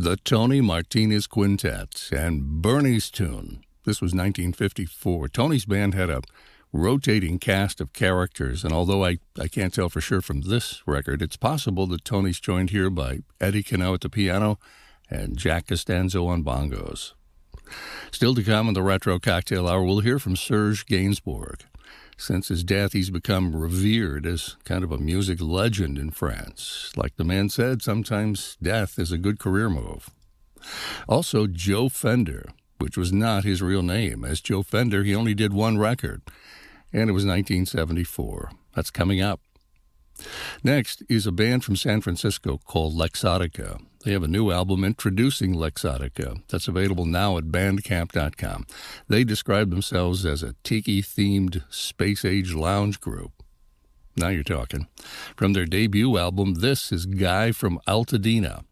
The Tony Martinez Quintet and Bernie's Tune. This was 1954. Tony's band had a rotating cast of characters, and although I can't tell for sure from this record, it's possible that Tony's joined here by Eddie Cano at the piano and Jack Costanzo on bongos. Still to come in the Retro Cocktail Hour, we'll hear from Serge Gainsbourg. Since his death, he's become revered as kind of a music legend in France. Like the man said, sometimes death is a good career move. Also, Joe Fender, which was not his real name. As Joe Fender, he only did one record, and it was 1974. That's coming up. Next is a band from San Francisco called Lexotica. They have a new album introducing Lexotica that's available now at Bandcamp.com. They describe themselves as a tiki-themed space-age lounge group. Now you're talking. From their debut album, this is Guy from Altadena.